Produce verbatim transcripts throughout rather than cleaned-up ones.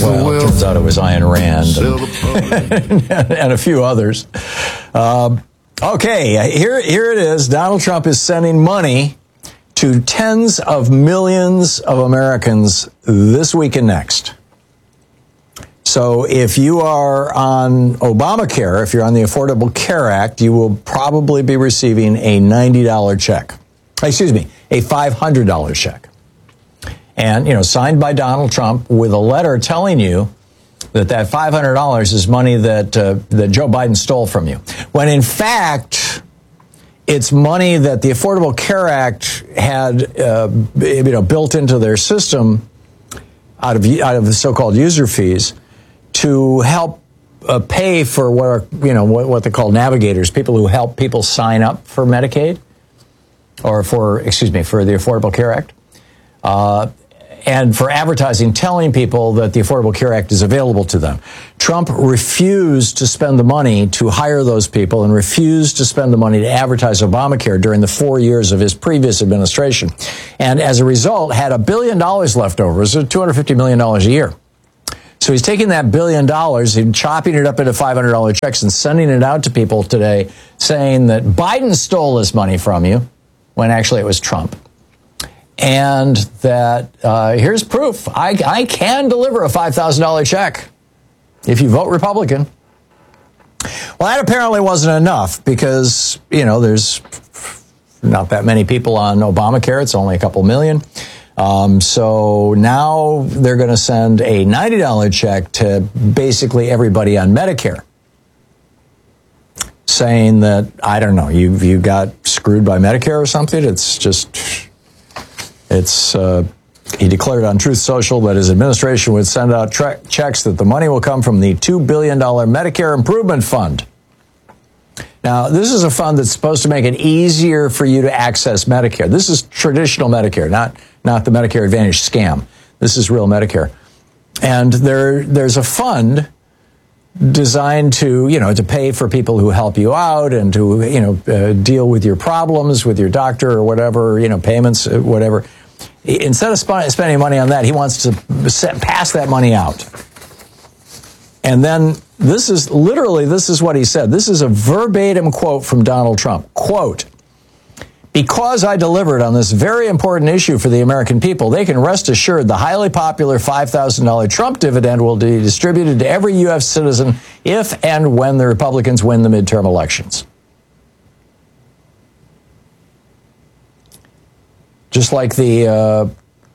well, it turns out it was Ayn Rand and, and a few others. Um, okay, here, here it is. Donald Trump is sending money to tens of millions of Americans this week and next. So if you are on Obamacare, if you're on the Affordable Care Act, you will probably be receiving a ninety dollars check. Excuse me, a five hundred dollars check. And, you know, signed by Donald Trump with a letter telling you that that five hundred dollars is money that uh, that Joe Biden stole from you. When in fact, it's money that the Affordable Care Act had, uh, you know, built into their system out of out of the so-called user fees to help uh, pay for what are, you know, what, what they call navigators, people who help people sign up for Medicaid or for, excuse me, for the Affordable Care Act. Uh, and for advertising, telling people that the Affordable Care Act is available to them. Trump refused to spend the money to hire those people and refused to spend the money to advertise Obamacare during the four years of his previous administration. And as a result, had a billion dollars left over. It was two hundred fifty million dollars a year. So he's taking that billion dollars and chopping it up into five hundred dollars checks and sending it out to people today saying that Biden stole this money from you when actually it was Trump. And that uh, here's proof. I, I can deliver a five thousand dollars check if you vote Republican. Well, that apparently wasn't enough because, you know, there's not that many people on Obamacare. It's only a couple million. Um, so now they're going to send a ninety dollars check to basically everybody on Medicare, saying that, I don't know, you you got screwed by Medicare or something. It's just, it's, uh, he declared on Truth Social that his administration would send out tre- checks that the money will come from the two billion dollars Medicare Improvement Fund. Now, this is a fund that's supposed to make it easier for you to access Medicare. This is traditional Medicare, not not the Medicare Advantage scam. This is real Medicare. And there there's a fund designed to, you know, to pay for people who help you out and to, you know, uh, deal with your problems with your doctor or whatever, you know, payments, whatever. Instead of sp- spending money on that, he wants to set, pass that money out. And then this is literally, this is what he said. This is a verbatim quote from Donald Trump. Quote, "Because I delivered on this very important issue for the American people, they can rest assured the highly popular five thousand dollars Trump dividend will be distributed to every U S citizen if and when the Republicans win the midterm elections." Just like the uh,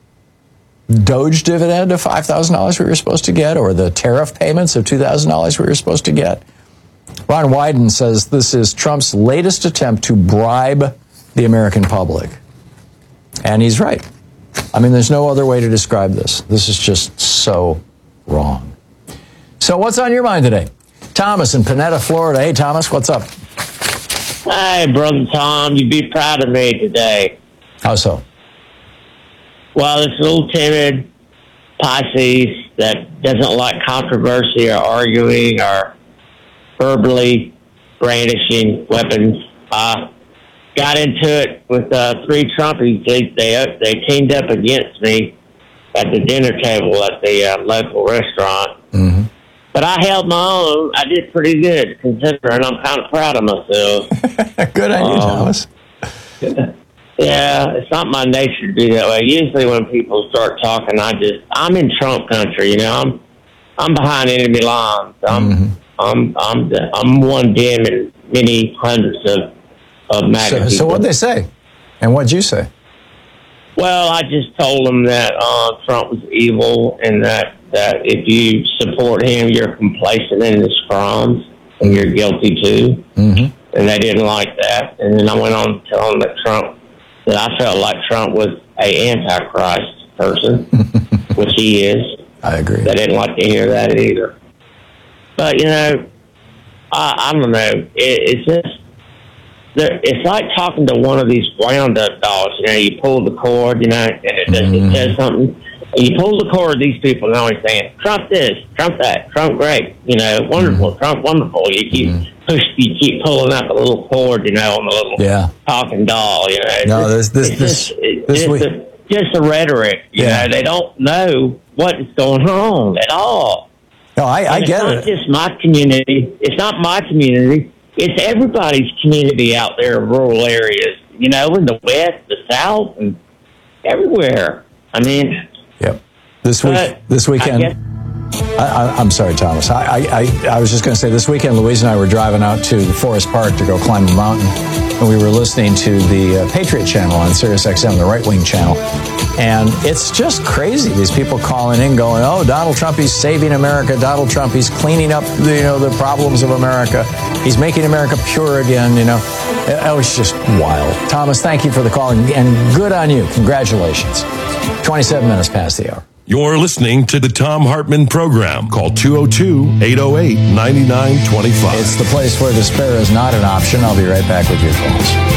Doge dividend of five thousand dollars we were supposed to get, or the tariff payments of two thousand dollars we were supposed to get. Ron Wyden says this is Trump's latest attempt to bribe the American public. And he's right. I mean, there's no other way to describe this. This is just so wrong. So what's on your mind today? Thomas in Panetta, Florida. Hey, Thomas, what's up? Hi, Brother Tom. You'd be proud of me today. How so? Well, this little timid Pisces that doesn't like controversy or arguing or verbally brandishing weapons uh, got into it with uh, three Trumpies. They, they they teamed up against me at the dinner table at the uh, local restaurant. Mm-hmm. But I held my own. I did pretty good, considering I'm kind of proud of myself. Good on you, um, Thomas. Yeah, it's not my nature to do that way. Usually when people start talking, I just, I'm in Trump country, you know. I'm I'm behind enemy lines. I'm mm-hmm. I'm I'm the, I'm one dim in many hundreds of, of MAGA so, people. So what'd they say? And what'd you say? Well, I just told them that uh, Trump was evil and that, that if you support him, you're complacent in his crimes and you're guilty too. Mm-hmm. And they didn't like that. And then I went on to tell them that Trump, that I felt like Trump was a antichrist person, which he is. I agree. They didn't like to hear that either. But, you know, I, I don't know. It, it's just, it's like talking to one of these wound-up dogs. You know, you pull the cord, you know, and it, does, mm-hmm. it says something. And you pull the cord, these people are always saying, Trump this, Trump that, Trump great, you know, wonderful, mm-hmm. Trump wonderful. You keep mm-hmm. push, you keep pulling out the little cord, you know, on the little yeah. talking doll, you know. No, this this it's this just, it, this it's week a, just a rhetoric. You Yeah. know, they don't know what is going on at all. No, I, I And get it's it. not just my community. It's not my community. It's everybody's community out there in rural areas, you know, in the West, the South, and everywhere. I mean, Yep. This week, but this I weekend. guess- I, I, I'm sorry, Thomas. I, I, I, I was just going to say this weekend, Louise and I were driving out to Forest Park to go climb a mountain, and we were listening to the uh, Patriot Channel on Sirius X M, the right-wing channel. And it's just crazy. These people calling in, going, "Oh, Donald Trump, he's saving America. Donald Trump, he's cleaning up, the, you know, the problems of America. He's making America pure again." You know, it, it was just wild. Thomas, thank you for the call, and, and good on you. Congratulations. twenty-seven minutes past the hour. You're listening to the Thom Hartmann Program. Call two oh two, eight oh eight, nine nine two five. It's the place where despair is not an option. I'll be right back with your calls.